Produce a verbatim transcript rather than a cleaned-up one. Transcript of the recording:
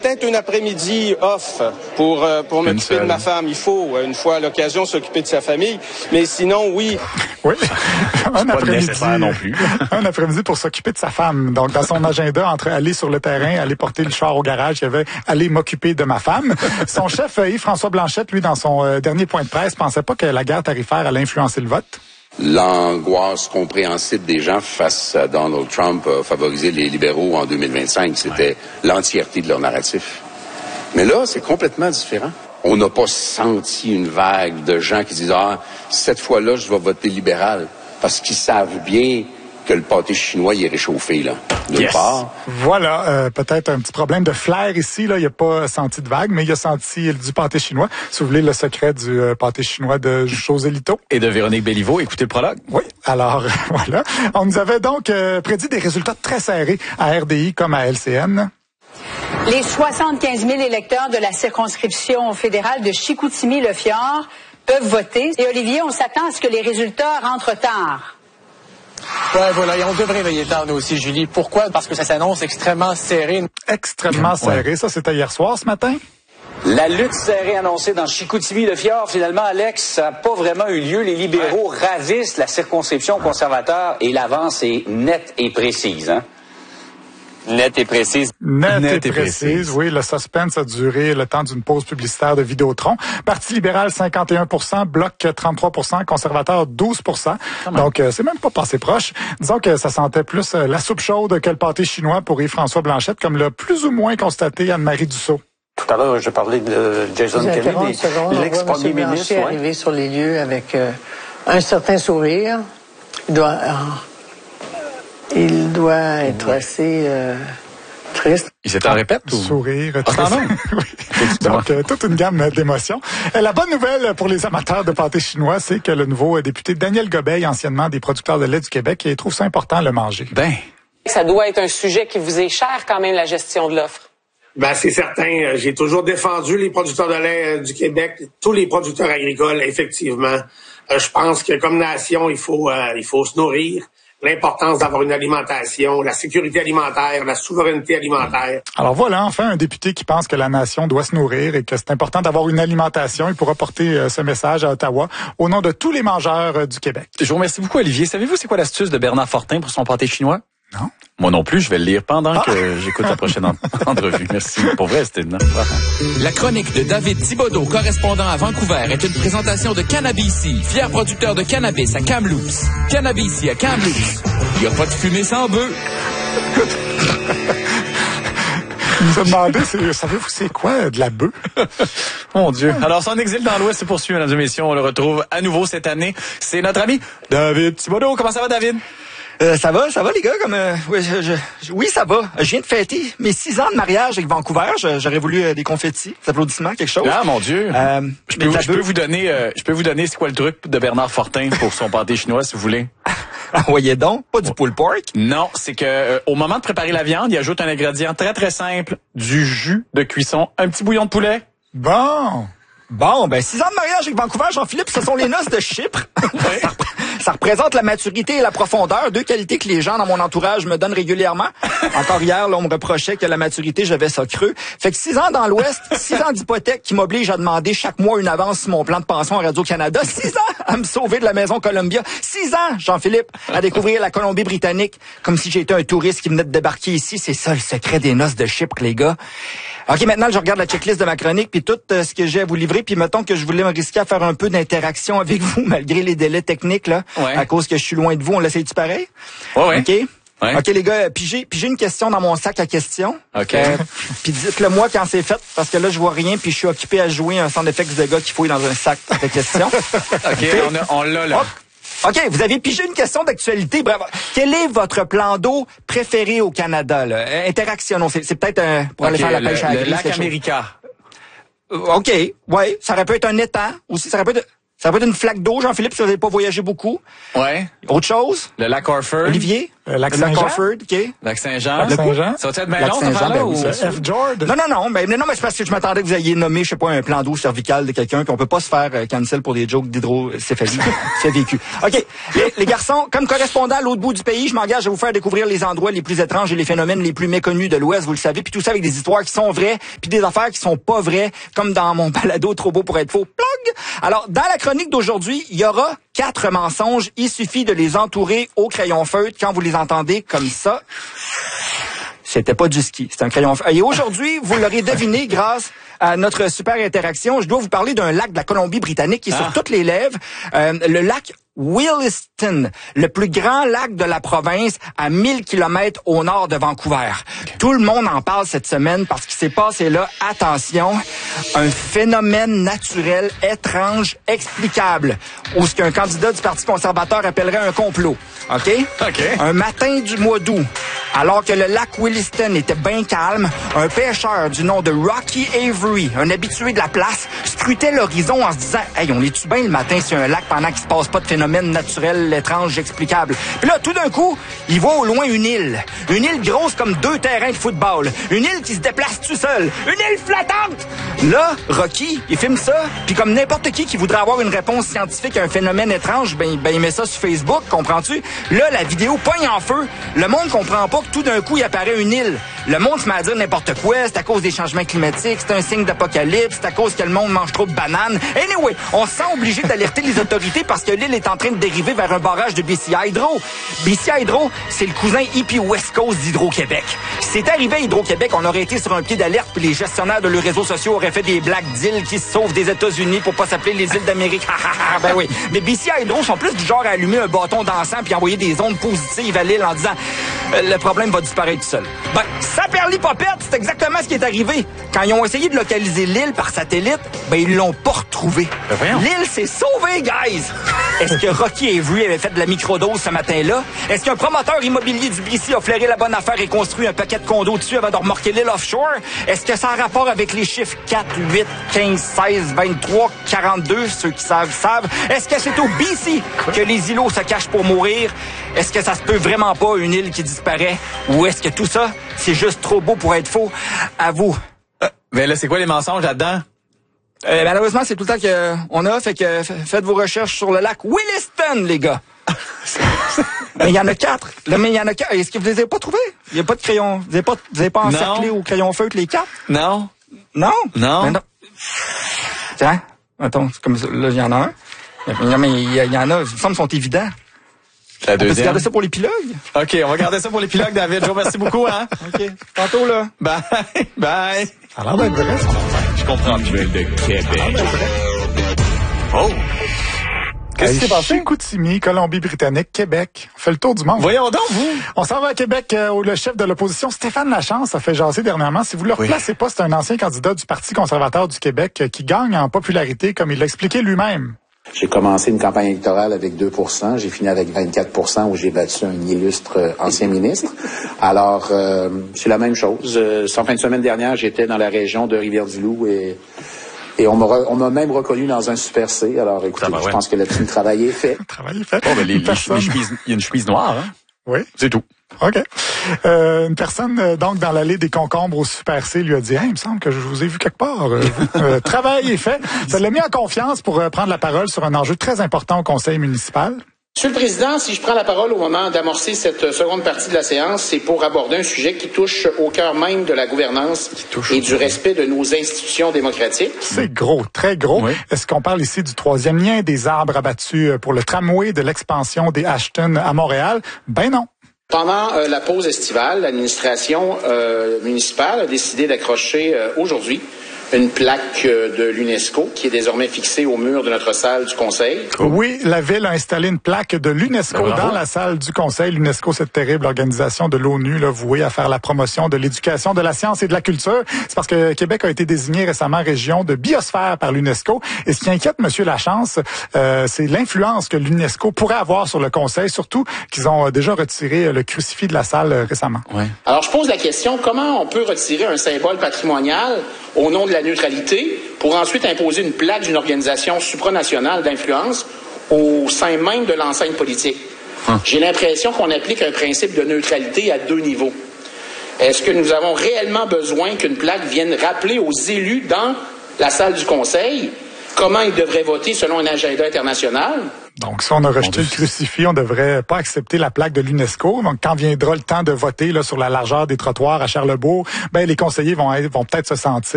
peut-être un après-midi off pour euh, pour m'occuper de ma femme. Il faut, une fois à l'occasion, s'occuper de sa famille. Mais sinon, oui. Oui, un après-midi. Non plus. Un après-midi pour s'occuper de sa femme. Donc, dans son agenda, entre aller sur le terrain, aller porter le char au garage, il y avait aller m'occuper de ma femme. Son chef, Yves-François Blanchet, lui, dans son euh, dernier point de presse, pensait pas que la guerre tarifaire allait influencer le vote. L'angoisse compréhensible des gens face à Donald Trump a favorisé les libéraux en deux mille vingt-cinq. C'était l'entièreté de leur narratif. Mais là, c'est complètement différent. On n'a pas senti une vague de gens qui disent « Ah, cette fois-là, je vais voter libéral », parce qu'ils savent bien que le pâté chinois il est réchauffé, là, d'une yes. part. Voilà, euh, peut-être un petit problème de flair ici, là. Il n'a pas senti de vague, mais il a senti du pâté chinois. Si vous voulez le secret du euh, pâté chinois de José Lito. Et de Véronique Béliveau, écoutez le prologue. Oui, alors, voilà. On nous avait donc euh, prédit des résultats très serrés à R D I comme à L C N. Les soixante-quinze mille électeurs de la circonscription fédérale de Chicoutimi-Le-Fjord peuvent voter. Et Olivier, on s'attend à ce que les résultats rentrent tard. Ouais, voilà, et on devrait veiller tard, nous aussi, Julie. Pourquoi? Parce que ça s'annonce extrêmement serré. Extrêmement serré. Ouais. Ça, c'était hier soir, ce matin? La lutte serrée annoncée dans Chicoutimi-Le-Fjord, finalement, Alex, ça n'a pas vraiment eu lieu. Les libéraux ouais. ravissent la circonscription conservateur et l'avance est nette et précise, hein? Nette et précise. Nette, Nette et, et précise. précise, oui. Le suspense a duré le temps d'une pause publicitaire de Vidéotron. Parti libéral, cinquante et un pour cent. Bloc, trente-trois pour cent. Conservateur, douze pour cent. Donc, euh, c'est même pas passé proche. Disons que ça sentait plus euh, la soupe chaude que le pâté chinois pour Yves-François Blanchet, comme l'a plus ou moins constaté Anne-Marie Dussault. Tout à l'heure, je parlais de Jason Kenney, l'ex-premier ministre. Ouais. Arrivé sur les lieux avec euh, un certain sourire. Il doit... Euh, Il doit être ouais. assez euh, triste. Il s'est en répète ou? Sourire, ah, triste. oui. Donc, euh, toute une gamme d'émotions. Et la bonne nouvelle pour les amateurs de pâté chinois, c'est que le nouveau député Daniel Gobeil, anciennement des producteurs de lait du Québec, il trouve ça important de le manger. Ben. Ça doit être un sujet qui vous est cher quand même, la gestion de l'offre. Ben, c'est certain. J'ai toujours défendu les producteurs de lait du Québec, tous les producteurs agricoles, effectivement. Euh, je pense que comme nation, il faut, euh, il faut se nourrir. L'importance d'avoir une alimentation, la sécurité alimentaire, la souveraineté alimentaire. Alors voilà, enfin, un député qui pense que la nation doit se nourrir et que c'est important d'avoir une alimentation. Il pourra porter euh, ce message à Ottawa au nom de tous les mangeurs euh, du Québec. Je vous remercie beaucoup, Olivier. Savez-vous c'est quoi l'astuce de Bernard Fortin pour son pâté chinois? Non. Moi non plus, je vais le lire pendant ah. que j'écoute la prochaine entrevue. Merci. Pour vrai, c'était une... La chronique de David Thibodeau, correspondant à Vancouver, est une présentation de Cannabici, fier producteur de cannabis à Kamloops. Cannabici à Kamloops. Il n'y a pas de fumée sans bœuf. Il nous a demandé, savez-vous c'est quoi de la bœuf? Mon Dieu. Alors, son exil dans l'Ouest se poursuit, mesdames et messieurs. On le retrouve à nouveau cette année. C'est notre ami David Thibodeau. Comment ça va, David? Euh, ça va, ça va les gars, comme euh, oui, je, je, oui, ça va. Je viens de fêter mes six ans de mariage avec Vancouver. Je, j'aurais voulu euh, des confettis, des applaudissements, quelque chose. Ah mon Dieu. Euh, je peux, je peux vous donner, euh, je peux vous donner c'est quoi le truc de Bernard Fortin pour son pâté chinois si vous voulez. Voyez donc, pas du pulled pork. Non, c'est que euh, au moment de préparer la viande, il ajoute un ingrédient très très simple, du jus de cuisson, un petit bouillon de poulet. Bon. Bon, ben six ans de mariage avec Vancouver, Jean-Philippe, ce sont les noces de Chypre. Oui. Ça représente la maturité et la profondeur, deux qualités que les gens dans mon entourage me donnent régulièrement. Encore hier, là, on me reprochait que la maturité, j'avais ça creux. Fait que six ans dans l'Ouest, six ans d'hypothèque qui m'oblige à demander chaque mois une avance sur mon plan de pension à Radio-Canada, six ans à me sauver de la maison Columbia, six ans, Jean-Philippe, à découvrir la Colombie-Britannique, comme si j'étais un touriste qui venait de débarquer ici. C'est ça le secret des noces de Chypre, les gars. OK, maintenant, je regarde la checklist de ma chronique, puis tout euh, ce que j'ai à vous livrer, puis mettons que je voulais me risquer à faire un peu d'interaction avec vous, malgré les délais techniques, là, ouais. à cause que je suis loin de vous. On l'essaye-tu pareil? Ouais, ouais. OK? Ouais. OK, les gars, puis j'ai, puis j'ai une question dans mon sac à questions. OK. Euh, puis dites-le moi quand c'est fait, parce que là, je vois rien, puis je suis occupé à jouer un sound effects de gars qui fouille dans un sac de questions. OK, okay. On, a, on l'a, là. Hop. OK, vous avez pigé une question d'actualité. Bravo. Quel est votre plan d'eau préféré au Canada, là? Interaction, c'est, c'est peut-être un, pour okay, aller faire la pêche le, à la le grise, lac America. OK, ouais, ça aurait pu être un étang aussi, ça aurait pu être... Ça va être une flaque d'eau, Jean-Philippe, si vous n'avez pas voyagé beaucoup. Ouais. Autre chose? Le lac Orford. Olivier? Le lac Le lac Saint-Jean. Orford, OK. Lac Saint-Jean. Lac Saint-Jean. Ça va être bien Lac long, cette Saint-Jean, affaire-là, ben oui, ou... ça- Le F-Jord. Non, non, non, mais non, mais c'est parce que je m'attendais que vous ayez nommé, je sais pas, un plan d'eau cervical de quelqu'un, puis on peut pas se faire euh, cancel pour des jokes d'hydrocéphalie. C'est vécu. OK. Les, les garçons, comme correspondant à l'autre bout du pays, je m'engage à vous faire découvrir les endroits les plus étranges et les phénomènes les plus méconnus de l'Ouest, vous le savez, puis tout ça avec des histoires qui sont vraies, puis des affaires qui sont pas vraies, comme dans mon balado Trop beau pour être faux. Plug! Alors, dans la chronique d'aujourd'hui, il y aura quatre mensonges. Il suffit de les entourer au crayon feutre quand vous les entendez comme ça. C'était pas du ski, c'est un crayon feutre. Et aujourd'hui, vous l'aurez deviné grâce à notre super interaction. Je dois vous parler d'un lac de la Colombie-Britannique qui est Ah. sur toutes les lèvres. Euh, le lac Williston, le plus grand lac de la province à mille kilomètres au nord de Vancouver. Tout le monde en parle cette semaine parce qu'il s'est passé là, attention, un phénomène naturel étrange, explicable, ou ce qu'un candidat du Parti conservateur appellerait un complot. OK? OK. Un matin du mois d'août, alors que le lac Williston était bien calme, un pêcheur du nom de Rocky Avery, un habitué de la place, scrutait l'horizon en se disant « Hey, on est-tu bien le matin sur un lac pendant qu'il se passe pas de phénomène naturel étrange explicable? » Puis là, tout d'un coup, il voit au loin une île. Une île grosse comme deux terrains de football. Une île qui se déplace tout seul. Une île flottante! Là, Rocky, il filme ça, puis comme n'importe qui qui voudrait avoir une réponse scientifique à un phénomène étrange, ben, ben il met ça sur Facebook, comprends-tu? Là, la vidéo pogne en feu. Le monde comprend pas que tout d'un coup, il apparaît une île. Le monde se met à dire n'importe quoi, c'est à cause des changements climatiques, c'est un signe d'apocalypse, c'est à cause que le monde mange trop de bananes. Anyway, on se sent obligé d'alerter les autorités parce que l'île est en train de dériver vers un barrage de B C Hydro. B C Hydro, c'est le cousin hippie West Coast d'Hydro-Québec. Si c'était arrivé à Hydro-Québec, on aurait été sur un pied d'alerte puis les gestionnaires de leurs réseaux sociaux auraient fait des blagues d'îles qui se sauvent des États-Unis pour pas s'appeler les îles d'Amérique. Ben oui. Mais B C Hydro sont plus du genre à allumer un bâton d'encens puis envoyer des ondes positives à l'île en disant euh, le problème va disparaître tout seul. Ben, ça perd l'hypopète, c'est exactement ce qui est arrivé. Quand ils ont essayé de localiser l'île par satellite, ben ils l'ont pas retrouvée. Ben L'île s'est sauvée, guys! Est-ce que Rocky Avery avait fait de la microdose ce matin-là? Est-ce qu'un promoteur immobilier du B C a flairé la bonne affaire et construit un paquet de condos dessus avant de remorquer l'île offshore? Est-ce que ça a rapport avec les chiffres quatre, huit, quinze, seize, vingt-trois, quarante-deux? Ceux qui savent, savent. Est-ce que c'est au B C que les îlots se cachent pour mourir? Est-ce que ça se peut vraiment pas, une île qui disparaît? Ou est-ce que tout ça, c'est juste trop beau pour être faux? À vous. Euh, mais là, c'est quoi les mensonges là-dedans? Euh, malheureusement, c'est tout le temps qu'on a, fait que f- faites vos recherches sur le lac Williston, les gars. Mais il y en a quatre. Là, mais il y en a quatre. Est-ce que vous les avez pas trouvés? Il n'y a pas de crayon. Vous n'avez pas, vous avez pas encerclé Non. au crayon feutre les quatre? Non. Non? Non. Mais non. Tiens, attends, c'est comme ça. Là, il y en a un. Mais, mais il y, il y en a, il me semble, sont évidents. La On peut deuxième. garder ça pour l'épilogue? OK, on va garder ça pour l'épilogue, David. Je vous remercie beaucoup, hein? OK. Tantôt, là. Bye. Bye. Ça a l'air d'être vrai, son affaire. Je comprends plus. de Québec. Oh! Qu'est-ce qui s'est passé? Chicoutimi, Colombie-Britannique, Québec. On fait le tour du monde. Voyons donc, vous! On s'en va à Québec euh, où le chef de l'opposition, Stéphane Lachance, a fait jaser dernièrement. Si vous le Oui. replacez pas, c'est un ancien candidat du Parti conservateur du Québec euh, qui gagne en popularité, comme il l'a expliqué lui-même. J'ai commencé une campagne électorale avec deux pour cent. J'ai fini avec vingt-quatre pour cent où j'ai battu un illustre euh, ancien ministre. Alors, euh, c'est la même chose. Euh, en fin de semaine dernière, j'étais dans la région de Rivière-du-Loup et, et on m'a re- on m'a même reconnu dans un Super C. Alors, écoutez, Ah ben je ouais. pense que là-dessus, le travail est fait. Le travail est fait. Oh, ben, les, Une les, personne- les chemises, il y a une chemise noire, hein? Oui. C'est tout. OK. Euh, une personne, euh, donc, dans l'allée des concombres au Super C lui a dit « Hey, il me semble que je vous ai vu quelque part. Euh, euh, travail est fait. » Ça l'a mis en confiance pour euh, prendre la parole sur un enjeu très important au conseil municipal. Monsieur le Président, si je prends la parole au moment d'amorcer cette seconde partie de la séance, c'est pour aborder un sujet qui touche au cœur même de la gouvernance et du respect de nos institutions démocratiques. C'est gros, très gros. Oui. Est-ce qu'on parle ici du troisième lien, des arbres abattus pour le tramway, de l'expansion des Ashton à Montréal? Ben non. Pendant euh, la pause estivale, l'administration euh, municipale a décidé d'accrocher euh, aujourd'hui une plaque euh, de l'UNESCO qui est désormais fixée au mur de notre salle du Conseil. Oui, la ville a installé une plaque de l'UNESCO Ben, bravo. dans la salle du Conseil. L'UNESCO, cette terrible organisation de l'ONU, là, vouée à faire la promotion de l'éducation, de la science et de la culture. C'est parce que Québec a été désigné récemment région de biosphère par l'UNESCO. Et ce qui inquiète M. Lachance, euh, c'est l'influence que l'UNESCO pourrait avoir sur le Conseil, surtout qu'ils ont euh, déjà retiré le crucifix de la salle euh, récemment. Ouais. Alors, je pose la question, comment on peut retirer un symbole patrimonial au nom de la neutralité pour ensuite imposer une plaque d'une organisation supranationale d'influence au sein même de l'enceinte politique. Hum. J'ai l'impression qu'on applique un principe de neutralité à deux niveaux. Est-ce que nous avons réellement besoin qu'une plaque vienne rappeler aux élus dans la salle du Conseil comment ils devraient voter selon un agenda international? Donc, si on a rejeté le crucifix, on devrait pas accepter la plaque de l'UNESCO. Donc, quand viendra le temps de voter là, sur la largeur des trottoirs à Charlebourg, ben les conseillers vont, être, vont peut-être se sentir